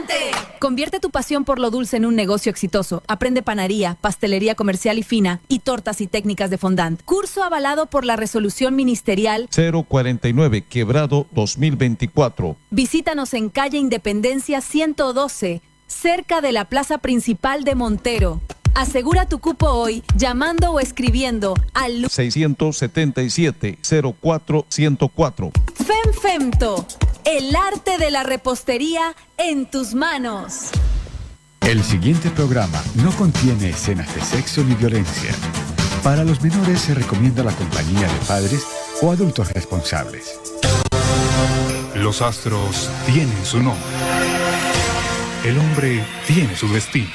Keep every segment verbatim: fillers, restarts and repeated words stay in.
¡Adelante! Convierte tu pasión por lo dulce en un negocio exitoso. Aprende panadería, pastelería comercial y fina y tortas y técnicas de fondant. Curso avalado por la resolución ministerial cero cuarenta y nueve Quebrado dos mil veinticuatro. Visítanos en calle Independencia ciento doce, cerca de la plaza principal de Montero. Asegura tu cupo hoy llamando o escribiendo al seiscientos setenta y siete cero cuatro ciento cuatro. FemFemto, el arte de la repostería en tus manos. El siguiente programa no contiene escenas de sexo ni violencia. Para los menores se recomienda la compañía de padres o adultos responsables. Los astros tienen su nombre. El hombre tiene su destino.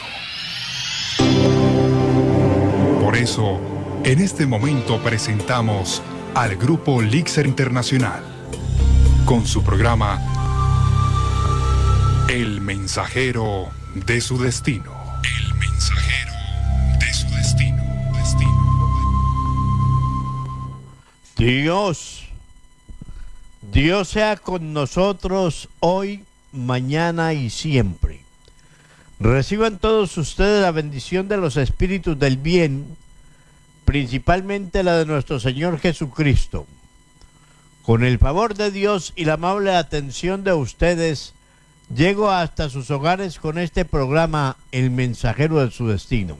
Por eso, en este momento presentamos al grupo Lixer Internacional con su programa El Mensajero de su Destino. El Mensajero de su Destino. Destino. Dios, Dios sea con nosotros hoy, mañana y siempre. Reciban todos ustedes la bendición de los espíritus del bien, principalmente la de nuestro Señor Jesucristo. Con el favor de Dios y la amable atención de ustedes, llego hasta sus hogares con este programa, El Mensajero de su Destino.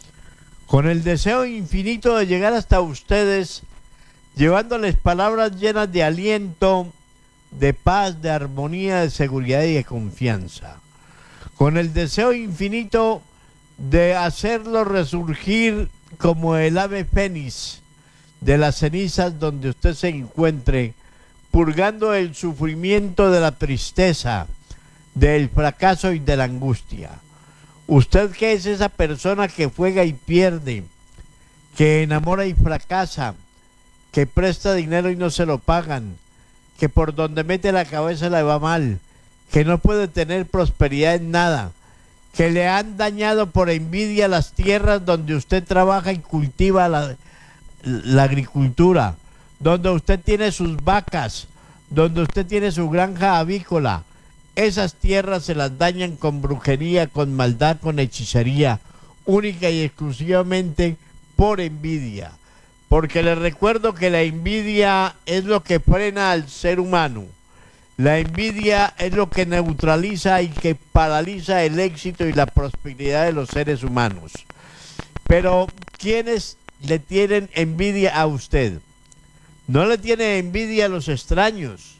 Con el deseo infinito de llegar hasta ustedes, llevándoles palabras llenas de aliento, de paz, de armonía, de seguridad y de confianza. Con el deseo infinito de hacerlo resurgir como el ave fénix de las cenizas donde usted se encuentre, purgando el sufrimiento de la tristeza, del fracaso y de la angustia. Usted que es esa persona que juega y pierde, que enamora y fracasa, que presta dinero y no se lo pagan, que por donde mete la cabeza le va mal, que no puede tener prosperidad en nada, que le han dañado por envidia las tierras donde usted trabaja y cultiva la, la agricultura, donde usted tiene sus vacas, donde usted tiene su granja avícola. Esas tierras se las dañan con brujería, con maldad, con hechicería, única y exclusivamente por envidia. Porque les recuerdo que la envidia es lo que frena al ser humano. La envidia es lo que neutraliza y que paraliza el éxito y la prosperidad de los seres humanos. Pero, ¿quiénes le tienen envidia a usted? No le tiene envidia a los extraños.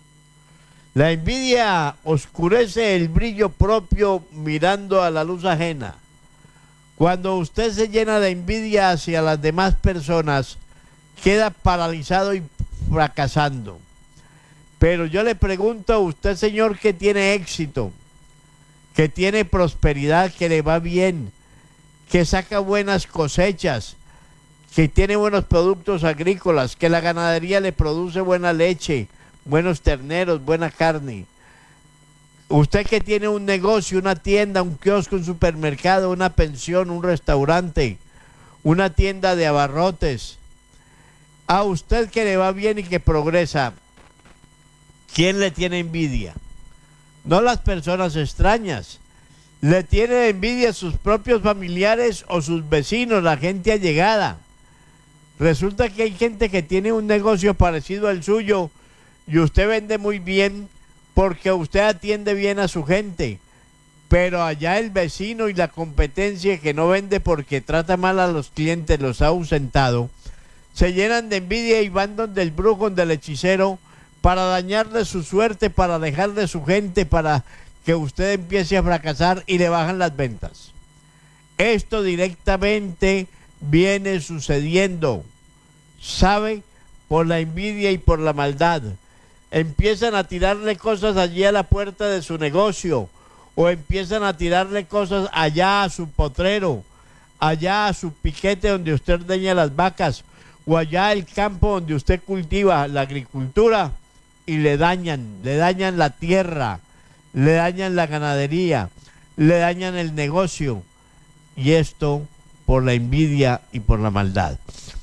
La envidia oscurece el brillo propio mirando a la luz ajena. Cuando usted se llena de envidia hacia las demás personas, queda paralizado y fracasando. Pero yo le pregunto a usted, señor, que tiene éxito, que tiene prosperidad, que le va bien, que saca buenas cosechas, que tiene buenos productos agrícolas, que la ganadería le produce buena leche, buenos terneros, buena carne. Usted que tiene un negocio, una tienda, un kiosco, un supermercado, una pensión, un restaurante, una tienda de abarrotes. A usted que le va bien y que progresa, ¿quién le tiene envidia? No las personas extrañas. Le tiene envidia a sus propios familiares o sus vecinos, la gente allegada. Resulta que hay gente que tiene un negocio parecido al suyo y usted vende muy bien porque usted atiende bien a su gente. Pero allá el vecino y la competencia que no vende porque trata mal a los clientes, los ha ausentado, se llenan de envidia y van donde el brujo, donde el hechicero, para dañarle su suerte, para dejarle su gente, para que usted empiece a fracasar y le bajan las ventas. Esto directamente viene sucediendo, ¿sabe? Por la envidia y por la maldad. Empiezan a tirarle cosas allí a la puerta de su negocio, o empiezan a tirarle cosas allá a su potrero, allá a su piquete donde usted ordeña las vacas, o allá el campo donde usted cultiva la agricultura, y le dañan, le dañan la tierra, le dañan la ganadería, le dañan el negocio, y esto por la envidia y por la maldad.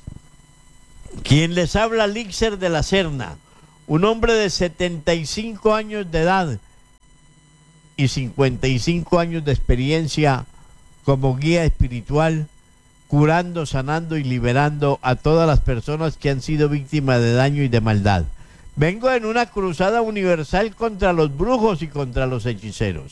Quien les habla, Lixer de la Serna, un hombre de setenta y cinco años de edad, y cincuenta y cinco años de experiencia como guía espiritual, curando, sanando y liberando a todas las personas que han sido víctimas de daño y de maldad. Vengo en una cruzada universal contra los brujos y contra los hechiceros.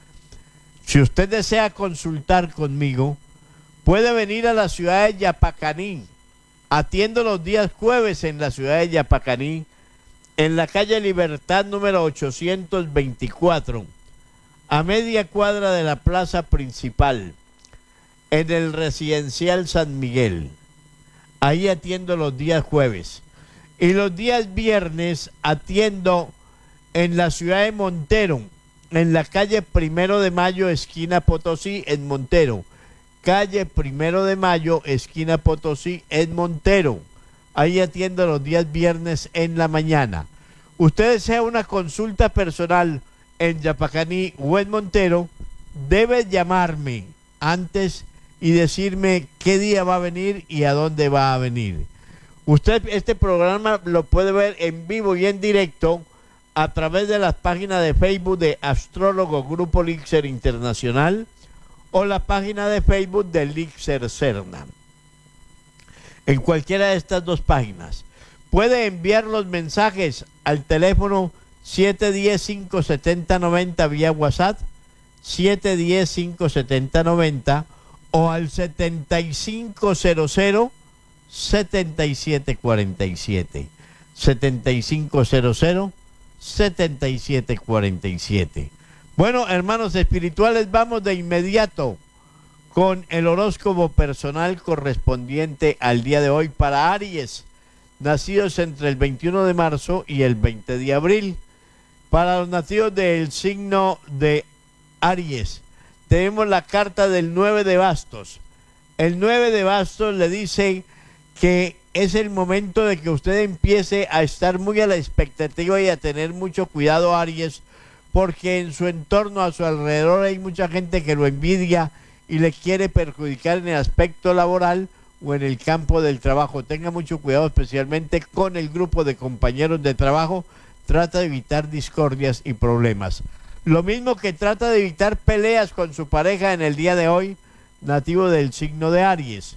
Si usted desea consultar conmigo, puede venir a la ciudad de Yapacaní. Atiendo los días jueves en la ciudad de Yapacaní, en la calle Libertad número ochocientos veinticuatro, a media cuadra de la plaza principal, en el residencial San Miguel. Ahí atiendo los días jueves. Y los días viernes atiendo en la ciudad de Montero, en la calle Primero de Mayo, esquina Potosí, en Montero. Calle Primero de Mayo, esquina Potosí, en Montero. Ahí atiendo los días viernes en la mañana. Usted desea una consulta personal en Yapacaní o en Montero, debe llamarme antes y decirme qué día va a venir y a dónde va a venir. Usted este programa lo puede ver en vivo y en directo a través de las páginas de Facebook de Astrólogo Grupo Lixer Internacional o la página de Facebook de Lixer Serna. En cualquiera de estas dos páginas. Puede enviar los mensajes al teléfono siete uno cero, cinco siete cero, nueve cero vía WhatsApp, siete uno cero, cinco siete cero, nueve cero o al setenta y cinco cero cero, setenta y siete cuarenta y siete. setenta y cinco cero cero, setenta y siete cuarenta y siete. Bueno, hermanos espirituales, vamos de inmediato con el horóscopo personal correspondiente al día de hoy para Aries, nacidos entre el veintiuno de marzo y el veinte de abril. Para los nacidos del signo de Aries, tenemos la carta del nueve de bastos. El nueve de bastos le dice que es el momento de que usted empiece a estar muy a la expectativa y a tener mucho cuidado, Aries, porque en su entorno, a su alrededor, hay mucha gente que lo envidia y le quiere perjudicar en el aspecto laboral o en el campo del trabajo. Tenga mucho cuidado, especialmente con el grupo de compañeros de trabajo. Trata de evitar discordias y problemas. Lo mismo que trata de evitar peleas con su pareja en el día de hoy, nativo del signo de Aries.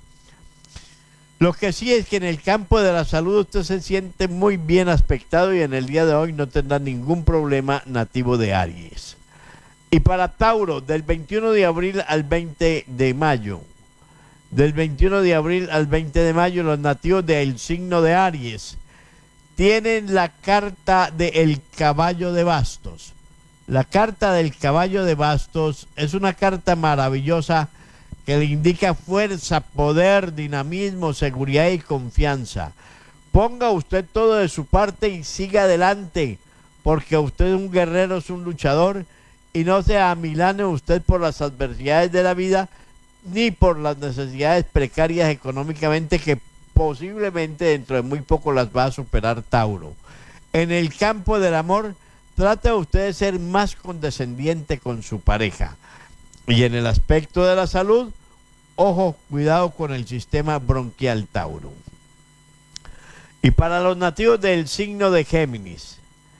Lo que sí es que en el campo de la salud usted se siente muy bien aspectado y en el día de hoy no tendrá ningún problema, nativo de Aries. Y para Tauro, del veintiuno de abril al veinte de mayo, del veintiuno de abril al veinte de mayo, los nativos del signo de Aries tienen la carta del caballo de bastos. La carta del caballo de bastos es una carta maravillosa que le indica fuerza, poder, dinamismo, seguridad y confianza. Ponga usted todo de su parte y siga adelante, porque usted es un guerrero, es un luchador, y no se amilane usted por las adversidades de la vida, ni por las necesidades precarias económicamente que posiblemente dentro de muy poco las va a superar Tauro. En el campo del amor, trate usted de ser más condescendiente con su pareja. Y en el aspecto de la salud, ojo, cuidado con el sistema bronquial, Tauro. Y para los nativos del signo de Géminis,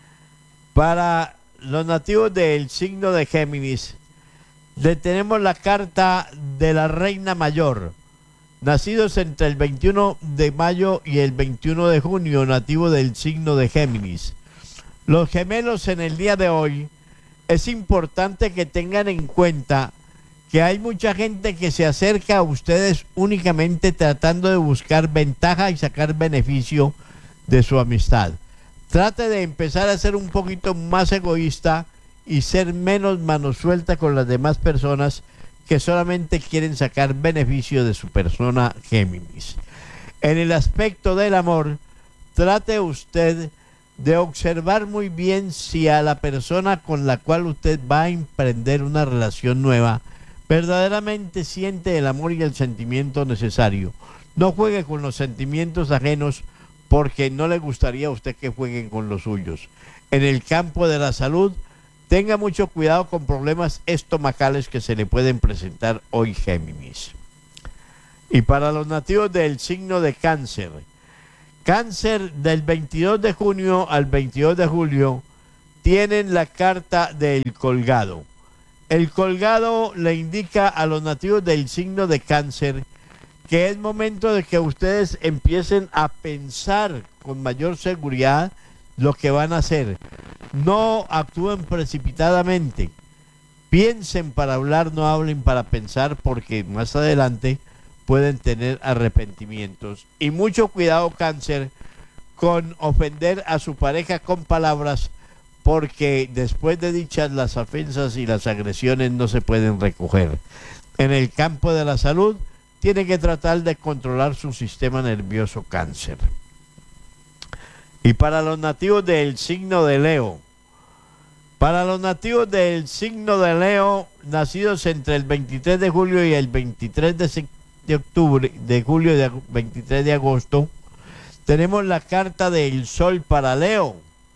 para los nativos del signo de Géminis, le tenemos la carta de la Reina Mayor, nacidos entre el veintiuno de mayo y el veintiuno de junio, nativo del signo de Géminis. Los gemelos en el día de hoy, es importante que tengan en cuenta que hay mucha gente que se acerca a ustedes únicamente tratando de buscar ventaja y sacar beneficio de su amistad. Trate de empezar a ser un poquito más egoísta y ser menos mano suelta con las demás personas que solamente quieren sacar beneficio de su persona, Géminis. En el aspecto del amor, trate usted de observar muy bien si a la persona con la cual usted va a emprender una relación nueva verdaderamente siente el amor y el sentimiento necesario. No juegue con los sentimientos ajenos porque no le gustaría a usted que jueguen con los suyos. En el campo de la salud, tenga mucho cuidado con problemas estomacales que se le pueden presentar hoy, Géminis. Y para los nativos del signo de Cáncer, Cáncer del veintidós de junio al veintidós de julio, tienen la carta del colgado. El colgado le indica a los nativos del signo de Cáncer que es momento de que ustedes empiecen a pensar con mayor seguridad lo que van a hacer. No actúen precipitadamente. Piensen para hablar, no hablen para pensar, porque más adelante pueden tener arrepentimientos. Y mucho cuidado, Cáncer, con ofender a su pareja con palabras, porque después de dichas las ofensas y las agresiones no se pueden recoger. En el campo de la salud, tiene que tratar de controlar su sistema nervioso, Cáncer. Y para los nativos del signo de Leo, para los nativos del signo de Leo, nacidos entre el veintitrés de julio y el veintitrés de octubre, de julio y el veintitrés de agosto, tenemos la carta del Sol para Leo.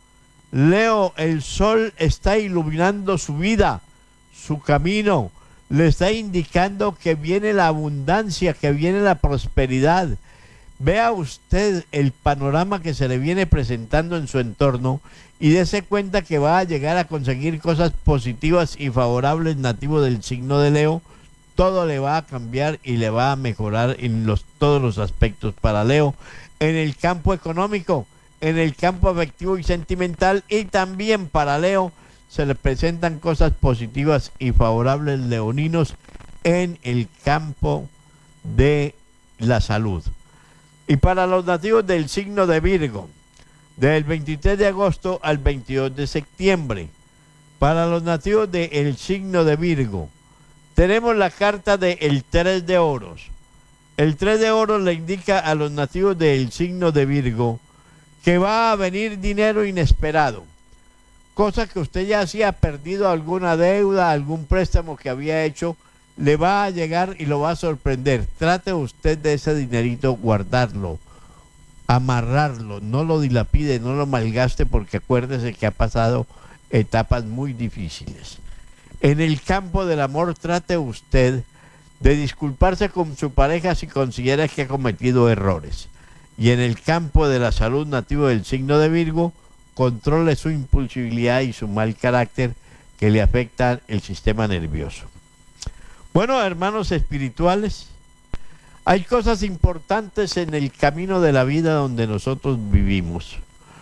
Leo, el Sol está iluminando su vida, su camino, le está indicando que viene la abundancia, que viene la prosperidad. Vea usted el panorama que se le viene presentando en su entorno y dése cuenta que va a llegar a conseguir cosas positivas y favorables, nativo del signo de Leo. Todo le va a cambiar y le va a mejorar en los, todos los aspectos para Leo, en el campo económico, en el campo afectivo y sentimental, y también para Leo se le presentan cosas positivas y favorables leoninos en el campo de la salud. Y para los nativos del signo de Virgo, del veintitrés de agosto al veintidós de septiembre, para los nativos del signo de Virgo, tenemos la carta del tres de oros. El tres de oros le indica a los nativos del signo de Virgo que va a venir dinero inesperado, cosa que usted ya hacía perdido alguna deuda, algún préstamo que había hecho, le va a llegar y lo va a sorprender. Trate usted de ese dinerito, guardarlo, amarrarlo, no lo dilapide, no lo malgaste, porque acuérdese que ha pasado etapas muy difíciles. En el campo del amor, trate usted de disculparse con su pareja si considera que ha cometido errores. Y en el campo de la salud, nativo del signo de Virgo, controle su impulsividad y su mal carácter que le afectan el sistema nervioso. Bueno, hermanos espirituales, hay cosas importantes en el camino de la vida donde nosotros vivimos,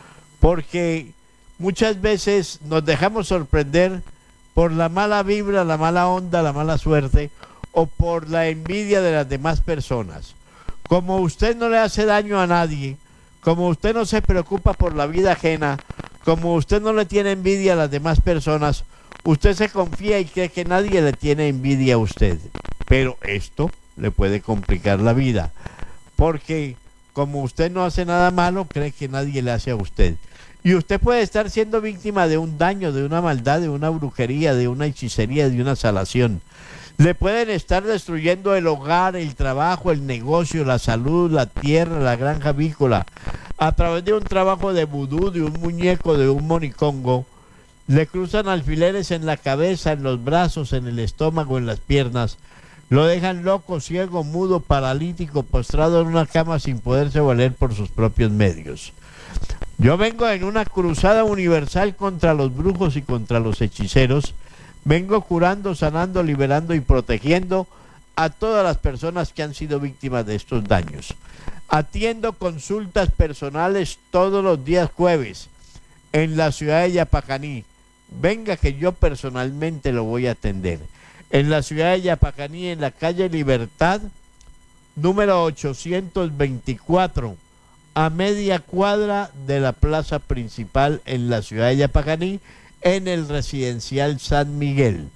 porque muchas veces nos dejamos sorprender por la mala vibra, la mala onda, la mala suerte, o por la envidia de las demás personas. Como usted no le hace daño a nadie, como usted no se preocupa por la vida ajena, como usted no le tiene envidia a las demás personas, usted se confía y cree que nadie le tiene envidia a usted. Pero esto le puede complicar la vida, porque como usted no hace nada malo, cree que nadie le hace a usted. Y usted puede estar siendo víctima de un daño, de una maldad, de una brujería, de una hechicería, de una salación. Le pueden estar destruyendo el hogar, el trabajo, el negocio, la salud, la tierra, la granja avícola. A través de un trabajo de vudú, de un muñeco, de un monicongo, le cruzan alfileres en la cabeza, en los brazos, en el estómago, en las piernas. Lo dejan loco, ciego, mudo, paralítico, postrado en una cama sin poderse valer por sus propios medios. Yo vengo en una cruzada universal contra los brujos y contra los hechiceros. Vengo curando, sanando, liberando y protegiendo a todas las personas que han sido víctimas de estos daños. Atiendo consultas personales todos los días jueves en la ciudad de Yapacaní. Venga que yo personalmente lo voy a atender. En la ciudad de Yapacaní, en la calle Libertad, número ochocientos veinticuatro, a media cuadra de la plaza principal en la ciudad de Yapacaní, en el residencial San Miguel.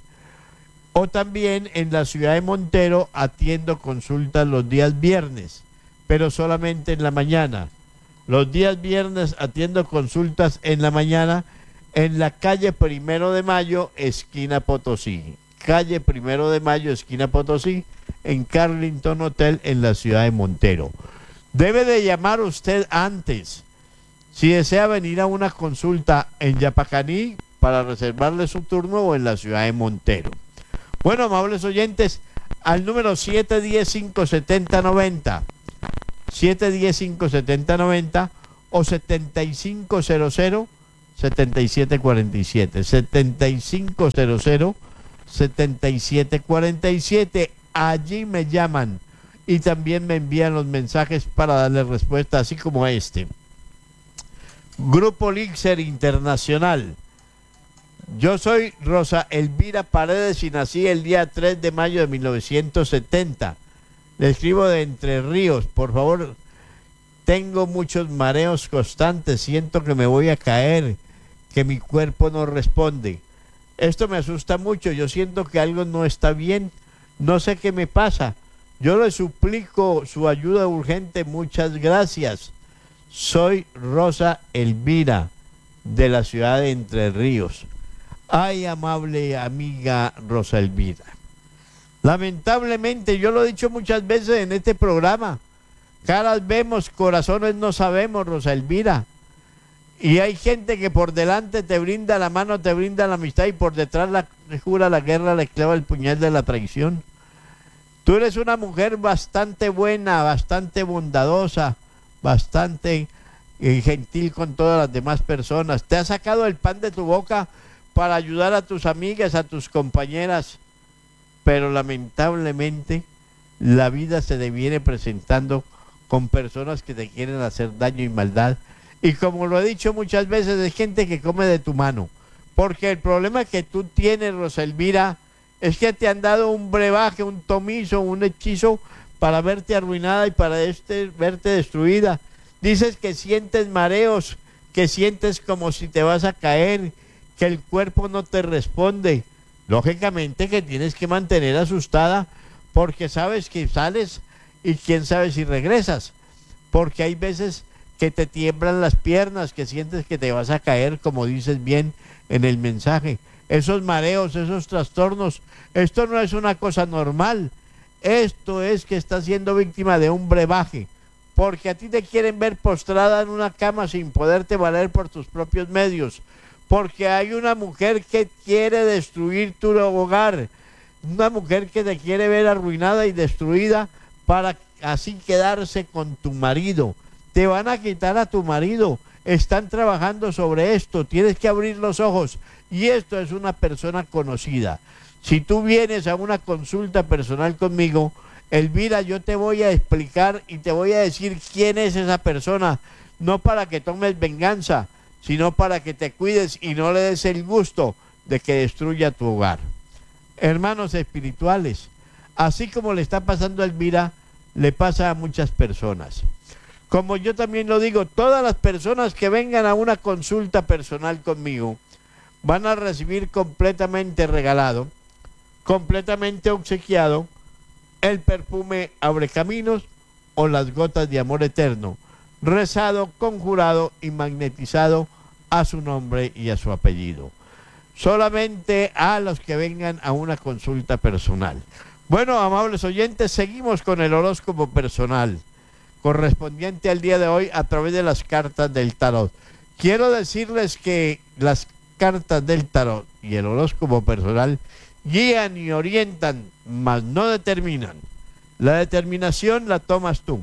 O también en la ciudad de Montero atiendo consultas los días viernes, pero solamente en la mañana. Los días viernes atiendo consultas en la mañana en la calle Primero de Mayo, esquina Potosí. Calle Primero de Mayo, esquina Potosí, en Carlington Hotel, en la ciudad de Montero. Debe de llamar usted antes si desea venir a una consulta en Yapacaní para reservarle su turno, o en la ciudad de Montero. Bueno, amables oyentes, al número siete uno cero, cinco siete cero, nueve cero, siete uno cero, cinco siete cero, nueve cero o setenta y cinco cero cero, setenta y siete cuarenta y siete, setenta y cinco cero cero, setenta y siete cuarenta y siete. Allí me llaman y también me envían los mensajes para darles respuesta, así como a este. Grupo Lixer Internacional. Yo soy Rosa Elvira Paredes y nací el día tres de mayo de mil novecientos setenta. Le escribo de Entre Ríos. Por favor, tengo muchos mareos constantes, siento que me voy a caer, que mi cuerpo no responde. Esto me asusta mucho, yo siento que algo no está bien, no sé qué me pasa. Yo le suplico su ayuda urgente, muchas gracias. Soy Rosa Elvira, de la ciudad de Entre Ríos. Ay, amable amiga Rosa Elvira. Lamentablemente, yo lo he dicho muchas veces en este programa, caras vemos, corazones no sabemos, Rosa Elvira. Y hay gente que por delante te brinda la mano, te brinda la amistad y por detrás la, le jura la guerra, le clava el puñal de la traición. Tú eres una mujer bastante buena, bastante bondadosa, bastante eh, gentil con todas las demás personas. Te has sacado el pan de tu boca para ayudar a tus amigas, a tus compañeras, pero lamentablemente la vida se te viene presentando con personas que te quieren hacer daño y maldad. Y como lo he dicho muchas veces, es gente que come de tu mano. Porque el problema que tú tienes, Rosa Elvira, es que te han dado un brebaje, un tomizo, un hechizo para verte arruinada y para este, verte destruida. Dices que sientes mareos, que sientes como si te vas a caer, que el cuerpo no te responde. Lógicamente que tienes que mantener asustada porque sabes que sales y quién sabe si regresas. Porque hay veces que te tiemblan las piernas, que sientes que te vas a caer, como dices bien en el mensaje. Esos mareos, esos trastornos, esto no es una cosa normal. Esto es que estás siendo víctima de un brebaje, porque a ti te quieren ver postrada en una cama sin poderte valer por tus propios medios, porque hay una mujer que quiere destruir tu hogar, una mujer que te quiere ver arruinada y destruida para así quedarse con tu marido. Te van a quitar a tu marido, están trabajando sobre esto, tienes que abrir los ojos, y esto es una persona conocida. Si tú vienes a una consulta personal conmigo, Elvira, yo te voy a explicar y te voy a decir quién es esa persona, no para que tomes venganza, sino para que te cuides y no le des el gusto de que destruya tu hogar. Hermanos espirituales, así como le está pasando a Elvira, le pasa a muchas personas. Como yo también lo digo, todas las personas que vengan a una consulta personal conmigo van a recibir completamente regalado, completamente obsequiado, el perfume Abre Caminos o las gotas de amor eterno, rezado, conjurado y magnetizado a su nombre y a su apellido. Solamente a los que vengan a una consulta personal. Bueno, amables oyentes, seguimos con el horóscopo personal correspondiente al día de hoy a través de las cartas del tarot. Quiero decirles que las cartas del tarot y el horóscopo personal guían y orientan, mas no determinan. La determinación la tomas tú.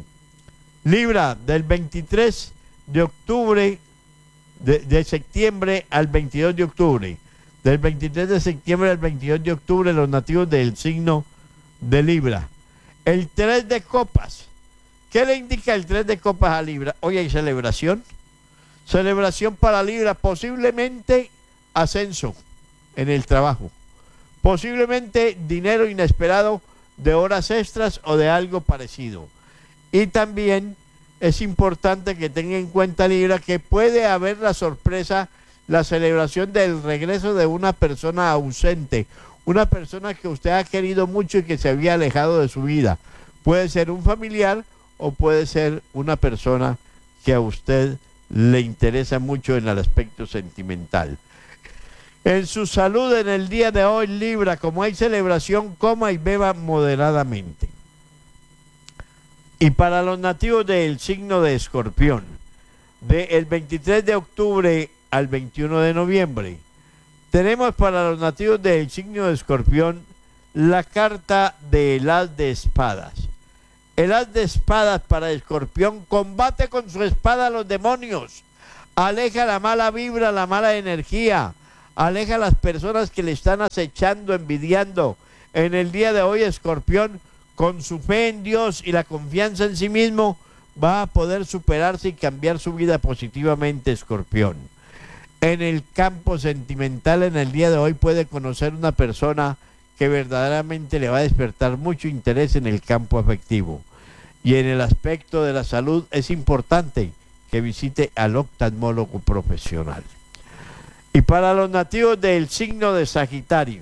Libra, del veintitrés de octubre, de, de septiembre al veintidós de octubre. Del veintitrés de septiembre al veintidós de octubre, los nativos del signo de Libra. El tres de copas. ¿Qué le indica el tres de copas a Libra? Hoy hay celebración. Celebración para Libra, posiblemente ascenso en el trabajo. Posiblemente dinero inesperado de horas extras o de algo parecido. Y también es importante que tenga en cuenta, Libra, que puede haber la sorpresa, la celebración del regreso de una persona ausente, una persona que usted ha querido mucho y que se había alejado de su vida. Puede ser un familiar o puede ser una persona que a usted le interesa mucho en el aspecto sentimental. En su salud en el día de hoy, Libra, como hay celebración, coma y beba moderadamente. Y para los nativos del signo de Escorpión, del veintitrés de octubre al veintiuno de noviembre, tenemos para los nativos del signo de Escorpión la carta del As de Espadas. El As de Espadas para Escorpión combate con su espada a los demonios, aleja la mala vibra, la mala energía, aleja a las personas que le están acechando, envidiando. En el día de hoy, Escorpión, con su fe en Dios y la confianza en sí mismo, va a poder superarse y cambiar su vida positivamente, Escorpión. En el campo sentimental, en el día de hoy, puede conocer una persona que verdaderamente le va a despertar mucho interés en el campo afectivo. Y en el aspecto de la salud, es importante que visite al oftalmólogo profesional. Y para los nativos del signo de Sagitario,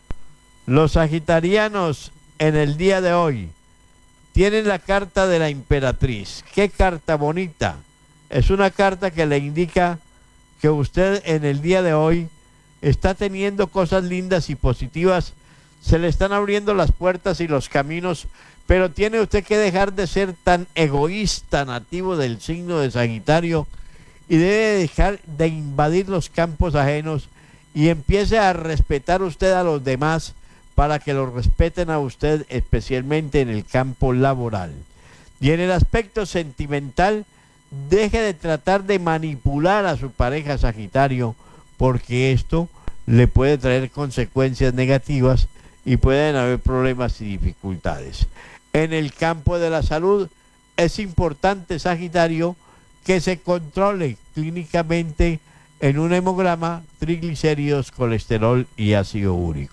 los sagitarianos en el día de hoy tienen la carta de la emperatriz. ¡Qué carta bonita! Es una carta que le indica que usted en el día de hoy está teniendo cosas lindas y positivas, se le están abriendo las puertas y los caminos, pero tiene usted que dejar de ser tan egoísta, nativo del signo de Sagitario, y debe dejar de invadir los campos ajenos y empiece a respetar usted a los demás para que lo respeten a usted, especialmente en el campo laboral. Y en el aspecto sentimental, deje de tratar de manipular a su pareja Sagitario, porque esto le puede traer consecuencias negativas y pueden haber problemas y dificultades. En el campo de la salud, es importante, Sagitario, que se controle clínicamente en un hemograma triglicéridos, colesterol y ácido úrico.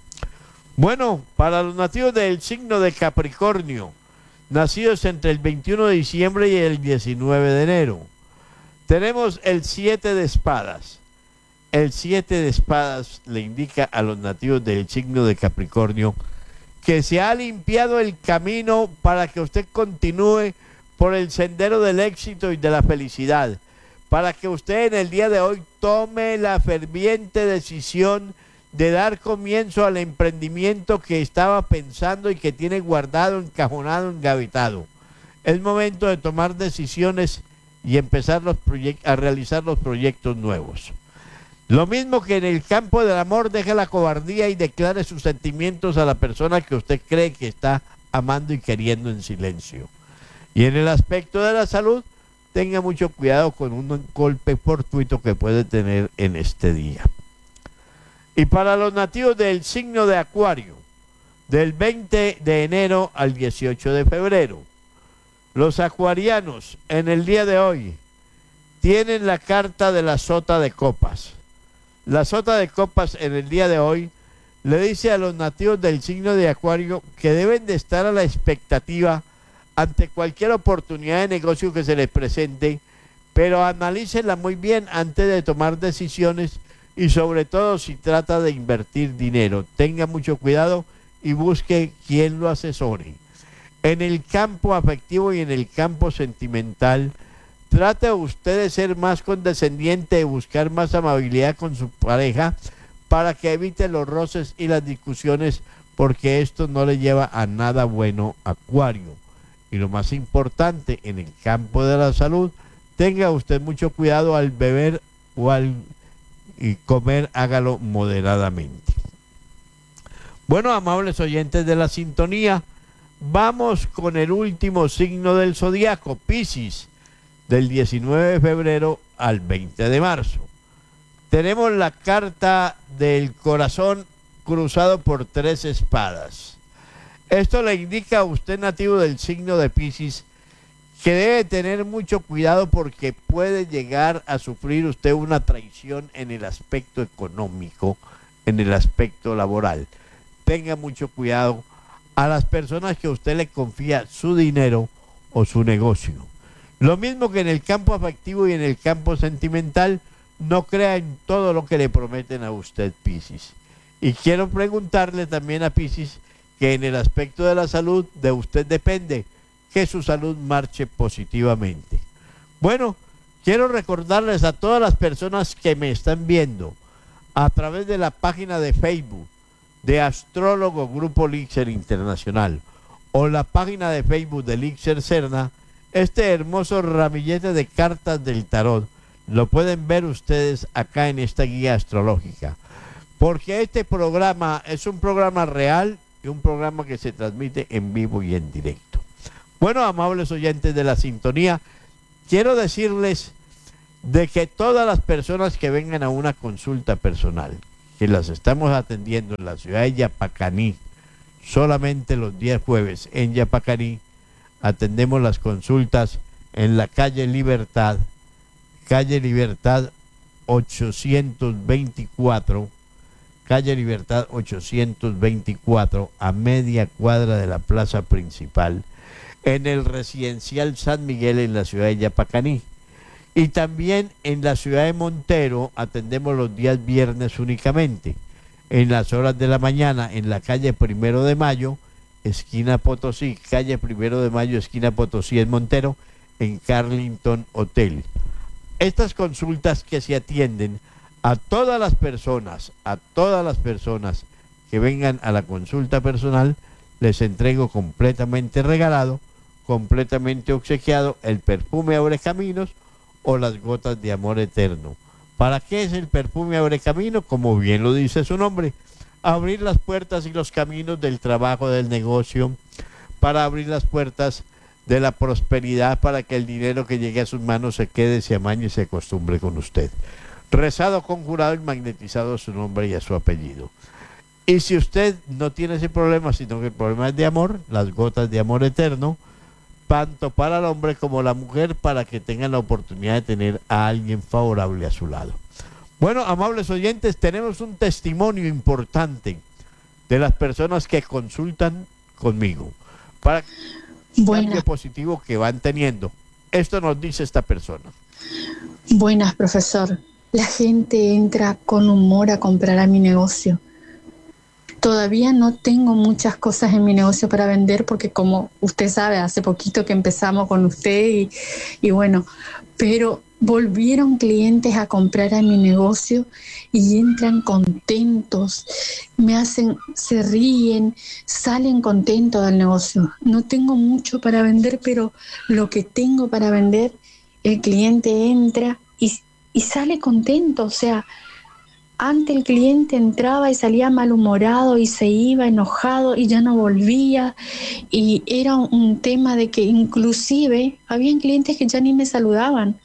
Bueno, para los nativos del signo de Capricornio, nacidos entre el veintiuno de diciembre y el diecinueve de enero, tenemos el siete de espadas. El siete de espadas le indica a los nativos del signo de Capricornio que se ha limpiado el camino para que usted continúe por el sendero del éxito y de la felicidad, para que usted en el día de hoy tome la ferviente decisión de dar comienzo al emprendimiento que estaba pensando y que tiene guardado, encajonado, engavetado. Es momento de tomar decisiones y empezar los a realizar los proyectos nuevos. Lo mismo que en el campo del amor, deje la cobardía y declare sus sentimientos a la persona que usted cree que está amando y queriendo en silencio. Y en el aspecto de la salud, tenga mucho cuidado con un golpe fortuito que puede tener en este día. Y para los nativos del signo de Acuario, del veinte de enero al dieciocho de febrero, los acuarianos en el día de hoy tienen la carta de la sota de copas. La sota de copas en el día de hoy le dice a los nativos del signo de Acuario que deben de estar a la expectativa ante cualquier oportunidad de negocio que se les presente, pero analícenla muy bien antes de tomar decisiones y sobre todo si trata de invertir dinero. Tenga mucho cuidado y busque quien lo asesore. En el campo afectivo y en el campo sentimental, trate usted de ser más condescendiente, de buscar más amabilidad con su pareja para que evite los roces y las discusiones, porque esto no le lleva a nada bueno, Acuario. Y lo más importante, en el campo de la salud, tenga usted mucho cuidado al beber o al y comer, hágalo moderadamente. Bueno, amables oyentes de la sintonía, vamos con el último signo del zodiaco, Piscis, del diecinueve de febrero al veinte de marzo. Tenemos la carta del corazón cruzado por tres espadas. Esto le indica a usted, nativo del signo de Piscis, que debe tener mucho cuidado porque puede llegar a sufrir usted una traición en el aspecto económico, en el aspecto laboral. Tenga mucho cuidado a las personas que usted le confía su dinero o su negocio. Lo mismo que en el campo afectivo y en el campo sentimental, no crea en todo lo que le prometen a usted, Piscis. Y quiero preguntarle también a Piscis que en el aspecto de la salud de usted depende que su salud marche positivamente. Bueno, quiero recordarles a todas las personas que me están viendo a través de la página de Facebook de Astrólogo Grupo Lixer Internacional o la página de Facebook de Lixer Serna, este hermoso ramillete de cartas del tarot lo pueden ver ustedes acá en esta guía astrológica, porque este programa es un programa real y un programa que se transmite en vivo y en directo. Bueno, amables oyentes de la sintonía, quiero decirles de que todas las personas que vengan a una consulta personal, que las estamos atendiendo en la ciudad de Yapacaní, solamente los días jueves en Yapacaní, atendemos las consultas en la calle Libertad, calle Libertad ochocientos veinticuatro, calle Libertad ochocientos veinticuatro, a media cuadra de la plaza principal, en el residencial San Miguel en la ciudad de Yapacaní. Y también en la ciudad de Montero atendemos los días viernes únicamente, en las horas de la mañana, en la calle Primero de Mayo, esquina Potosí, calle Primero de Mayo, esquina Potosí en Montero, en Carlington Hotel. Estas consultas que se atienden a todas las personas, a todas las personas que vengan a la consulta personal, les entrego completamente regalado, completamente obsequiado el perfume Abre Caminos o las gotas de amor eterno. ¿Para qué es el perfume Abre Camino? Como bien lo dice su nombre, abrir las puertas y los caminos del trabajo, del negocio, para abrir las puertas de la prosperidad, para que el dinero que llegue a sus manos se quede, se amañe y se acostumbre con usted. Rezado, conjurado y magnetizado a su nombre y a su apellido. Y si usted no tiene ese problema, sino que el problema es de amor, las gotas de amor eterno, tanto para el hombre como la mujer, para que tengan la oportunidad de tener a alguien favorable a su lado. Bueno, amables oyentes, tenemos un testimonio importante de las personas que consultan conmigo para el cambio positivo que van teniendo. Esto nos dice esta persona. Buenas, profesor. La gente entra con humor a comprar a mi negocio. Todavía no tengo muchas cosas en mi negocio para vender porque, como usted sabe, hace poquito que empezamos con usted y, y bueno, pero volvieron clientes a comprar a mi negocio y entran contentos, me hacen, se ríen, salen contentos del negocio. No tengo mucho para vender, pero lo que tengo para vender, el cliente entra y, y sale contento, o sea, antes el cliente entraba y salía malhumorado y se iba enojado y ya no volvía, y era un, un tema de que inclusive habían clientes que ya ni me saludaban,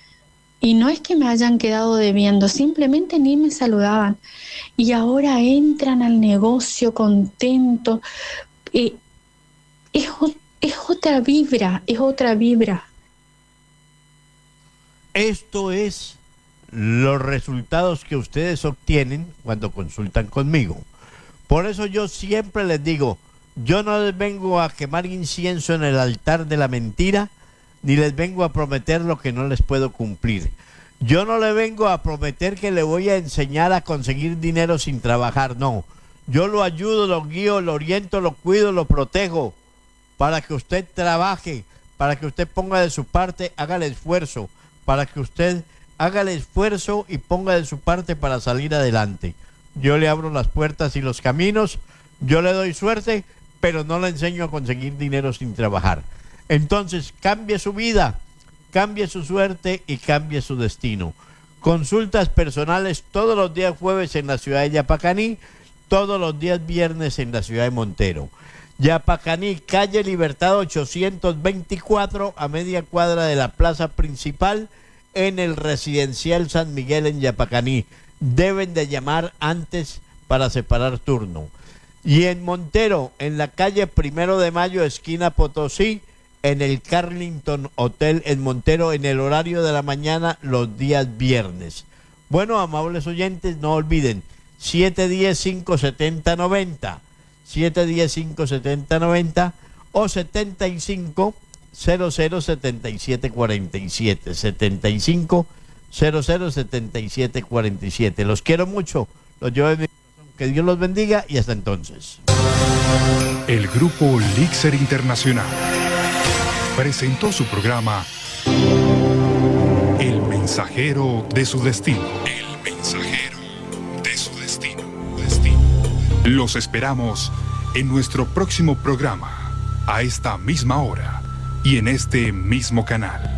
y no es que me hayan quedado debiendo, simplemente ni me saludaban, y ahora entran al negocio contentos. Y es, es otra vibra, es otra vibra. Esto es los resultados que ustedes obtienen cuando consultan conmigo. Por eso yo siempre les digo, yo no les vengo a quemar incienso en el altar de la mentira, ni les vengo a prometer lo que no les puedo cumplir. Yo no le vengo a prometer que le voy a enseñar a conseguir dinero sin trabajar, no. Yo lo ayudo, lo guío, lo oriento, lo cuido, lo protejo, para que usted trabaje, para que usted ponga de su parte, haga el esfuerzo, para que usted haga el esfuerzo y ponga de su parte para salir adelante. Yo le abro las puertas y los caminos, yo le doy suerte, pero no le enseño a conseguir dinero sin trabajar. Entonces, cambie su vida, cambie su suerte y cambie su destino. Consultas personales todos los días jueves en la ciudad de Yapacaní, todos los días viernes en la ciudad de Montero. Yapacaní, calle Libertad ochocientos veinticuatro, a media cuadra de la plaza principal, en el residencial San Miguel en Yapacaní. Deben de llamar antes para separar turno. Y en Montero, en la calle Primero de Mayo, esquina Potosí, en el Carlington Hotel en Montero, en el horario de la mañana, los días viernes. Bueno, amables oyentes, no olviden, siete uno cero, cinco siete cero, nueve cero, siete uno cero, cinco siete cero, nueve cero o setenta y cinco cero cero setenta y siete cuarenta y siete, setenta y cinco cero cero setenta y siete cuarenta y siete. Los quiero mucho, los llevo en mi corazón. Que Dios los bendiga y hasta entonces. El Grupo Lixer Internacional presentó su programa El Mensajero de su Destino. El Mensajero de su Destino. Destino. Los esperamos en nuestro próximo programa, a esta misma hora y en este mismo canal.